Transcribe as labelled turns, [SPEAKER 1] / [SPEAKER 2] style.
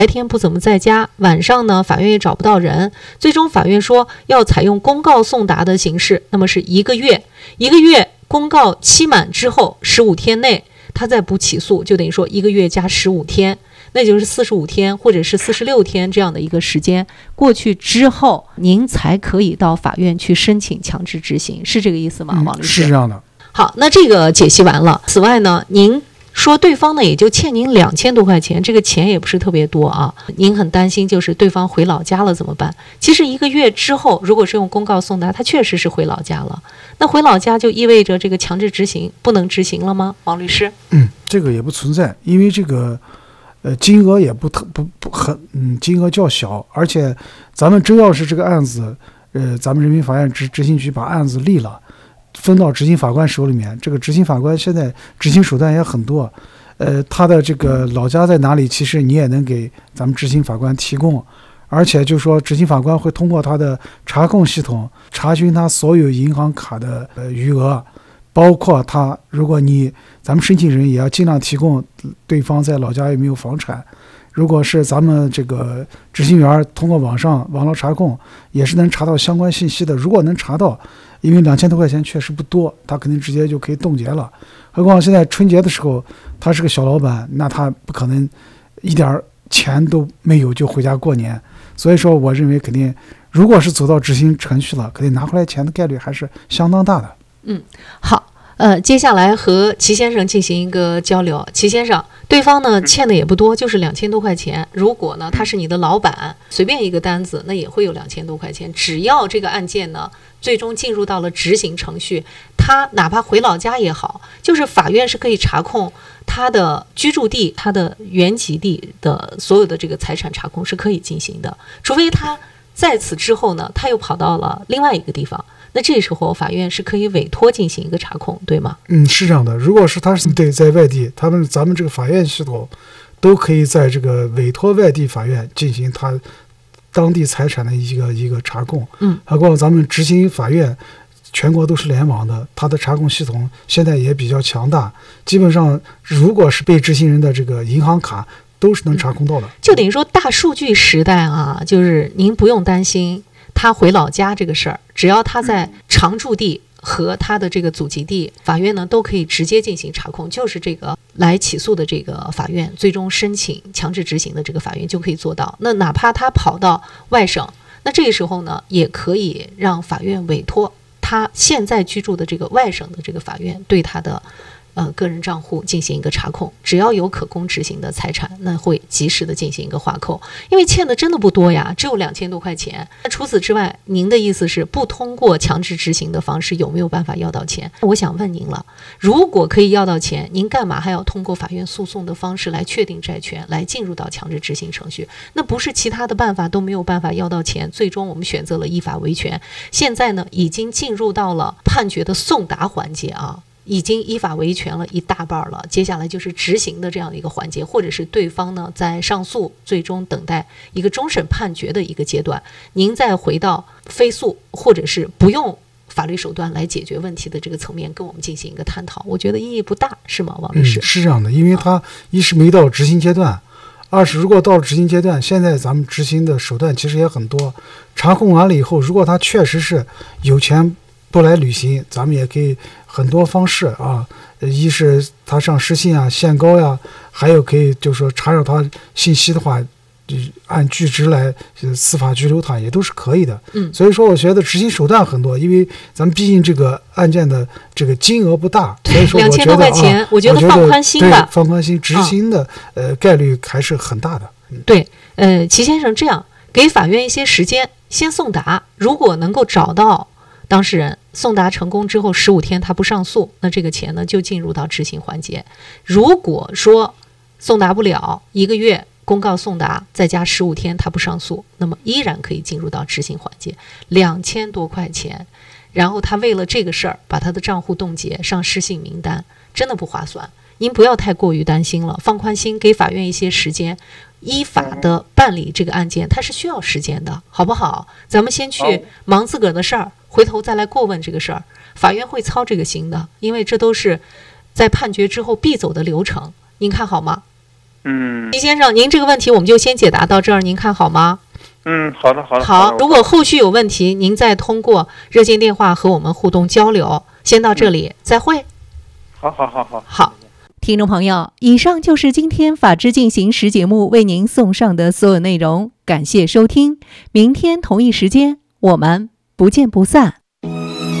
[SPEAKER 1] 白天不怎么在家，晚上呢法院也找不到人，最终法院说要采用公告送达的形式，那么是1个月公告期满之后15天内他再不起诉，就等于说1个月加15天，那就是45天或者是46天这样的一个时间过去之后，您才可以到法院去申请强制执行，是这个意思吗？王律师？
[SPEAKER 2] 是这样的。
[SPEAKER 1] 好，那这个解析完了。此外呢，您说对方呢也就欠您2000多块钱，这个钱也不是特别多啊。您很担心就是对方回老家了怎么办？其实1个月之后，如果是用公告送达，他确实是回老家了。那回老家就意味着这个强制执行不能执行了吗？王律师？
[SPEAKER 2] 这个也不存在，因为这个金额也金额较小，而且咱们真要是这个案子，咱们人民法院执行局把案子立了，分到执行法官手里面，这个执行法官现在执行手段也很多，他的这个老家在哪里，其实你也能给咱们执行法官提供，而且就说执行法官会通过他的查控系统查询他所有银行卡的余额，包括他，如果咱们申请人也要尽量提供对方在老家有没有房产。如果是咱们这个执行员通过网络查控，也是能查到相关信息的。如果能查到，因为2000多块钱确实不多，他肯定直接就可以冻结了。何况现在春节的时候，他是个小老板，那他不可能一点钱都没有就回家过年。所以说，我认为肯定，如果是走到执行程序了，肯定拿回来钱的概率还是相当大的。
[SPEAKER 1] 好。接下来和齐先生进行一个交流。齐先生，对方呢欠的也不多，就是2000多块钱。如果呢他是你的老板，随便一个单子，那也会有2000多块钱。只要这个案件呢最终进入到了执行程序，他哪怕回老家也好，就是法院是可以查控他的居住地、他的原籍地的所有的这个财产查控是可以进行的，除非他在此之后呢他又跑到了另外一个地方。那这时候法院是可以委托进行一个查控，对吗？
[SPEAKER 2] 是这样的。如果是他是在外地，咱们这个法院系统都可以在这个委托外地法院进行他当地财产的一个查控。何况咱们执行法院全国都是联网的，它的查控系统现在也比较强大，基本上如果是被执行人的这个银行卡都是能查控到的。
[SPEAKER 1] 就等于说大数据时代啊，就是您不用担心他回老家这个事儿，只要他在常住地和他的这个祖籍地，法院呢都可以直接进行查控，就是这个来起诉的这个法院，最终申请强制执行的这个法院就可以做到。那哪怕他跑到外省，那这个时候呢，也可以让法院委托他现在居住的这个外省的这个法院对他的个人账户进行一个查控，只要有可供执行的财产，那会及时的进行一个划扣，因为欠的真的不多呀，只有2000多块钱。那除此之外，您的意思是不通过强制执行的方式有没有办法要到钱？我想问您了，如果可以要到钱，您干嘛还要通过法院诉讼的方式来确定债权，来进入到强制执行程序？那不是其他的办法都没有办法要到钱，最终我们选择了依法维权。现在呢，已经进入到了判决的送达环节啊。已经依法维权了一大半了，接下来就是执行的这样的一个环节，或者是对方呢在上诉，最终等待一个终审判决的一个阶段，您再回到非诉或者是不用法律手段来解决问题的这个层面跟我们进行一个探讨，我觉得意义不大，是吗，王律师？
[SPEAKER 2] 是这样的，因为他一是没到执行阶段，二是如果到了执行阶段，现在咱们执行的手段其实也很多，查控完了以后，如果他确实是有钱不来履行，咱们也可以很多方式啊，一是他上失信啊、限高呀，还有可以就是说查找他信息的话，按据职来司法拘留他也都是可以的。所以说我觉得执行手段很多，因为咱们毕竟这个案件的这个金额不大，所以说我觉得
[SPEAKER 1] 2000多块钱，我觉得放宽心吧，
[SPEAKER 2] 放宽心，执行的概率还是很大的。
[SPEAKER 1] 对，齐先生，这样给法院一些时间，先送达，如果能够找到当事人，送达成功之后15天他不上诉，那这个钱呢就进入到执行环节。如果说送达不了，1个月公告送达再加15天他不上诉，那么依然可以进入到执行环节。2000多块钱，然后他为了这个事儿把他的账户冻结上失信名单，真的不划算。您不要太过于担心了，放宽心，给法院一些时间，依法的办理这个案件，它是需要时间的，好不好？咱们先去忙自个儿的事儿，回头再来过问这个事儿，法院会操这个心的，因为这都是在判决之后必走的流程，您看好吗？
[SPEAKER 3] 嗯
[SPEAKER 1] 齐先生，您这个问题我们就先解答到这儿，您看好吗？
[SPEAKER 3] 好的好的。
[SPEAKER 1] 好，如果后续有问题，您再通过热线电话和我们互动交流。先到这里，再会。
[SPEAKER 3] 好。
[SPEAKER 4] 听众朋友，以上就是今天《法治进行时》节目为您送上的所有内容，感谢收听，明天同一时间我们不见不散。